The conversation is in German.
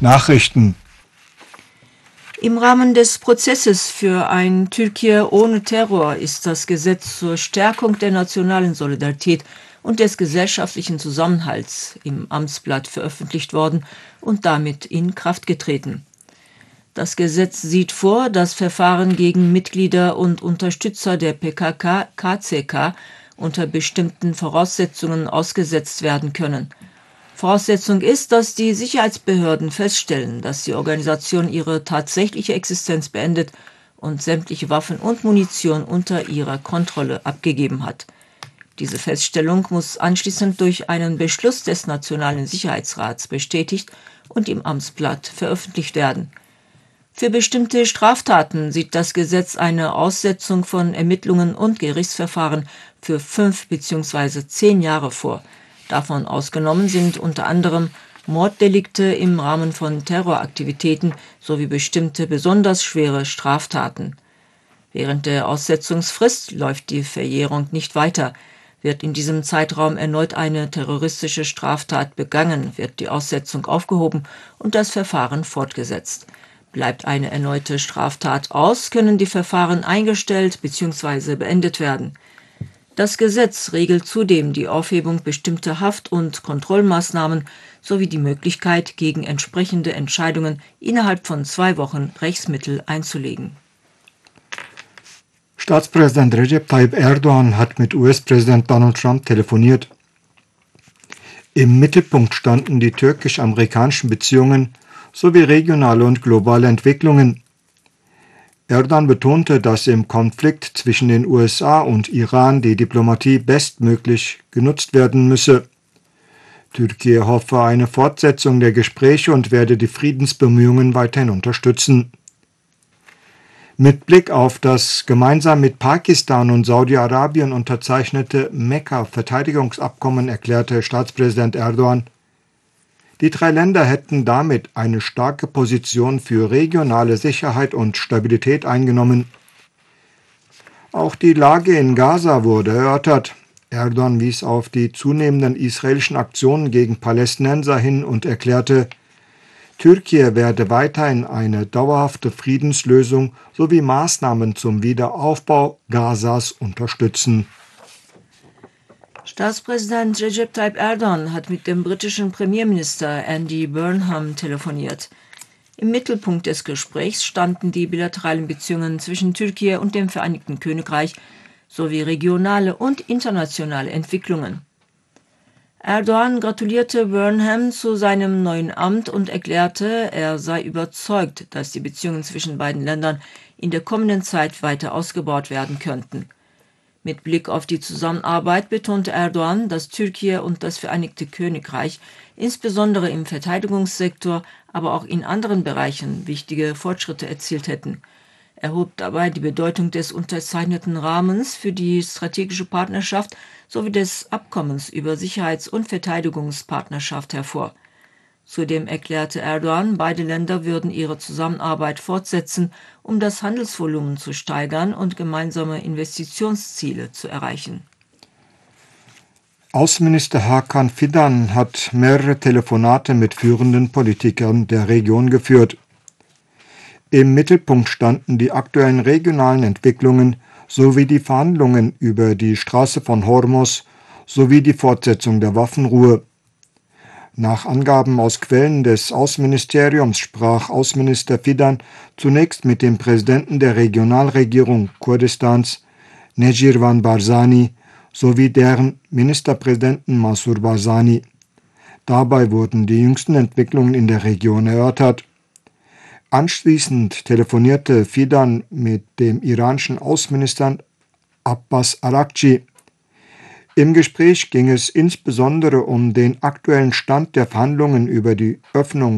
Nachrichten. Im Rahmen des Prozesses für ein Türkei ohne Terror ist das Gesetz zur Stärkung der nationalen Solidarität und des gesellschaftlichen Zusammenhalts im Amtsblatt veröffentlicht worden und damit in Kraft getreten. Das Gesetz sieht vor, dass Verfahren gegen Mitglieder und Unterstützer der PKK, KCK unter bestimmten Voraussetzungen ausgesetzt werden können. Voraussetzung ist, dass die Sicherheitsbehörden feststellen, dass die Organisation ihre tatsächliche Existenz beendet und sämtliche Waffen und Munition unter ihrer Kontrolle abgegeben hat. Diese Feststellung muss anschließend durch einen Beschluss des Nationalen Sicherheitsrats bestätigt und im Amtsblatt veröffentlicht werden. Für bestimmte Straftaten sieht das Gesetz eine Aussetzung von Ermittlungen und Gerichtsverfahren für 5 bzw. 10 Jahre vor. Davon ausgenommen sind unter anderem Morddelikte im Rahmen von Terroraktivitäten sowie bestimmte besonders schwere Straftaten. Während der Aussetzungsfrist läuft die Verjährung nicht weiter. Wird in diesem Zeitraum erneut eine terroristische Straftat begangen, wird die Aussetzung aufgehoben und das Verfahren fortgesetzt. Bleibt eine erneute Straftat aus, können die Verfahren eingestellt bzw. beendet werden. Das Gesetz regelt zudem die Aufhebung bestimmter Haft- und Kontrollmaßnahmen sowie die Möglichkeit, gegen entsprechende Entscheidungen innerhalb von 2 Wochen Rechtsmittel einzulegen. Staatspräsident Recep Tayyip Erdogan hat mit US-Präsident Donald Trump telefoniert. Im Mittelpunkt standen die türkisch-amerikanischen Beziehungen sowie regionale und globale Entwicklungen. Erdogan betonte, dass im Konflikt zwischen den USA und Iran die Diplomatie bestmöglich genutzt werden müsse. Türkei hoffe eine Fortsetzung der Gespräche und werde die Friedensbemühungen weiterhin unterstützen. Mit Blick auf das gemeinsam mit Pakistan und Saudi-Arabien unterzeichnete Mekka-Verteidigungsabkommen erklärte Staatspräsident Erdogan, die 3 Länder hätten damit eine starke Position für regionale Sicherheit und Stabilität eingenommen. Auch die Lage in Gaza wurde erörtert. Erdogan wies auf die zunehmenden israelischen Aktionen gegen Palästinenser hin und erklärte, Türkei werde weiterhin eine dauerhafte Friedenslösung sowie Maßnahmen zum Wiederaufbau Gazas unterstützen. Staatspräsident Recep Tayyip Erdogan hat mit dem britischen Premierminister Andy Burnham telefoniert. Im Mittelpunkt des Gesprächs standen die bilateralen Beziehungen zwischen Türkei und dem Vereinigten Königreich sowie regionale und internationale Entwicklungen. Erdogan gratulierte Burnham zu seinem neuen Amt und erklärte, er sei überzeugt, dass die Beziehungen zwischen beiden Ländern in der kommenden Zeit weiter ausgebaut werden könnten. Mit Blick auf die Zusammenarbeit betonte Erdogan, dass Türkei und das Vereinigte Königreich insbesondere im Verteidigungssektor, aber auch in anderen Bereichen wichtige Fortschritte erzielt hätten. Er hob dabei die Bedeutung des unterzeichneten Rahmens für die strategische Partnerschaft sowie des Abkommens über Sicherheits- und Verteidigungspartnerschaft hervor. Zudem erklärte Erdogan, beide Länder würden ihre Zusammenarbeit fortsetzen, um das Handelsvolumen zu steigern und gemeinsame Investitionsziele zu erreichen. Außenminister Hakan Fidan hat mehrere Telefonate mit führenden Politikern der Region geführt. Im Mittelpunkt standen die aktuellen regionalen Entwicklungen sowie die Verhandlungen über die Straße von Hormuz sowie die Fortsetzung der Waffenruhe. Nach Angaben aus Quellen des Außenministeriums sprach Außenminister Fidan zunächst mit dem Präsidenten der Regionalregierung Kurdistans, Necirvan Barzani, sowie deren Ministerpräsidenten Mansur Barzani. Dabei wurden die jüngsten Entwicklungen in der Region erörtert. Anschließend telefonierte Fidan mit dem iranischen Außenminister Abbas Araghchi. Im Gespräch ging es insbesondere um den aktuellen Stand der Verhandlungen über die Öffnung